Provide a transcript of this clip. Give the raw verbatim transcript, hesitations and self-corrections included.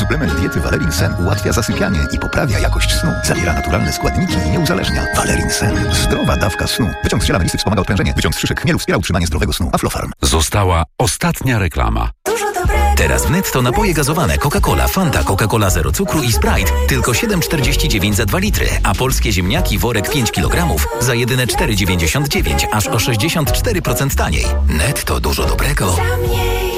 Suplement diety Valerin Sen ułatwia zasypianie i poprawia jakość snu. Zawiera naturalne składniki i nie uzależnia. Valerin Sen. Zdrowa dawka snu. Wyciąg z ziela melisy wspomaga odprężenie. Wyciąg z szyszek chmielu wspiera utrzymanie zdrowego snu. Aflofarm. Została ostatnia reklama. Dużo dobrego. Teraz w Netto napoje gazowane Coca-Cola, Fanta, Coca-Cola zero cukru i Sprite tylko siedem czterdzieści dziewięć za dwa litry, a polskie ziemniaki worek pięć kilogramów za jedyne cztery dziewięćdziesiąt dziewięć, aż o sześćdziesiąt cztery procent taniej. Netto, dużo dobrego.